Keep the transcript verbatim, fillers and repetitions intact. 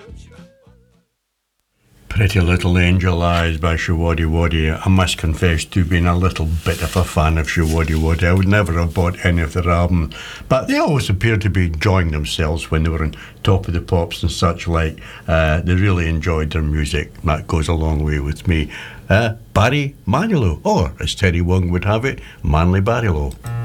Pretty Little Angel Eyes by Showaddy Waddy. I must confess to being a little bit of a fan of Showaddy Waddy. I would never have bought any of their albums, but they always appeared to be enjoying themselves when they were on Top of the Pops and such like. Uh, they really enjoyed their music. That goes a long way with me. Uh, Barry Manilow, or as Terry Wong would have it, Manly Barrylow.